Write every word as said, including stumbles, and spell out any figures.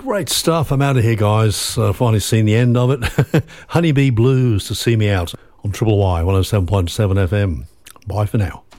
Great stuff. I'm out of here, guys. Uh, finally seen the end of it. Honeybee Blues to See Me Out on Triple Y one oh seven point seven F M. Bye for now.